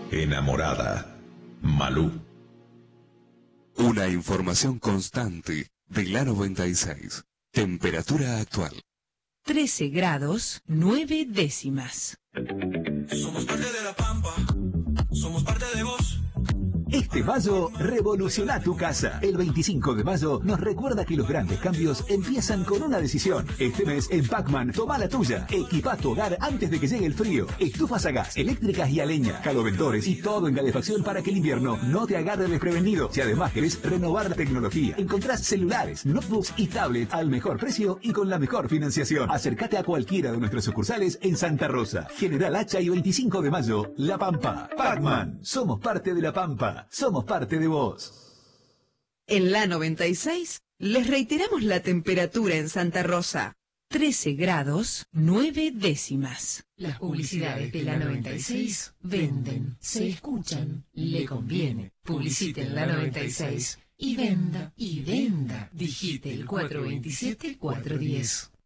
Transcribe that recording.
Enamorada. Malú. Una información constante de la 96. Temperatura actual. 13 grados, 9 décimas. Somos parte de la Pampa. Somos parte de vos. Este mayo, revoluciona tu casa. El 25 de mayo nos recuerda que los grandes cambios empiezan con una decisión. Este mes en Pacman, toma la tuya. Equipa tu hogar antes de que llegue el frío. Estufas a gas, eléctricas y a leña, caloventores y todo en calefacción para que el invierno no te agarre desprevenido. Si además querés renovar la tecnología, encontrás celulares, notebooks y tablets al mejor precio y con la mejor financiación. Acércate a cualquiera de nuestras sucursales en Santa Rosa, General Hacha y 25 de mayo, La Pampa. Pacman, somos parte de La Pampa. Somos parte de vos. En la 96, les reiteramos la temperatura en Santa Rosa. 13 grados, 9 décimas. Las publicidades de la 96 venden, se escuchan, le conviene. Publicite en la 96 y venda, y venda. Digite el 427-410.